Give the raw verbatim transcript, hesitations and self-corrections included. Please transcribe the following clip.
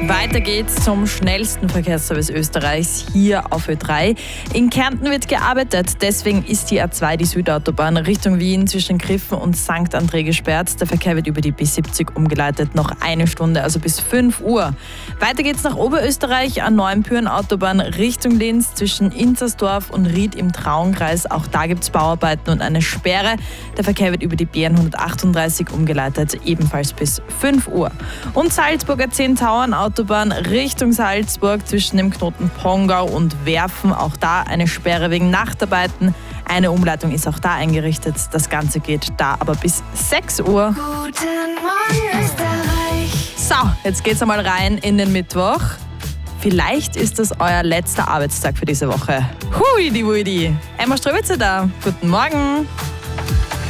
Weiter geht's zum schnellsten Verkehrsservice Österreichs hier auf Ö drei. In Kärnten wird gearbeitet, deswegen ist die A zwei, die Südautobahn, Richtung Wien zwischen Griffen und Sankt André gesperrt. Der Verkehr wird über die B siebzig umgeleitet, noch eine Stunde, also bis fünf Uhr. Weiter geht's nach Oberösterreich, an Neuenpüren-Autobahn Richtung Linz zwischen Inzersdorf und Ried im Traunkreis. Auch da gibt's Bauarbeiten und eine Sperre. Der Verkehr wird über die B N hundertachtunddreißig umgeleitet, ebenfalls bis fünf Uhr. Und Salzburger Zehntauern Autobahn Richtung Salzburg zwischen dem Knoten Pongau und Werfen. Auch da eine Sperre wegen Nachtarbeiten. Eine Umleitung ist auch da eingerichtet. Das Ganze geht da aber bis sechs Uhr. Guten Morgen Österreich. So, jetzt geht's einmal rein in den Mittwoch. Vielleicht ist das euer letzter Arbeitstag für diese Woche. Hui, die Wudi. Emma Ströbitzer da. Guten Morgen.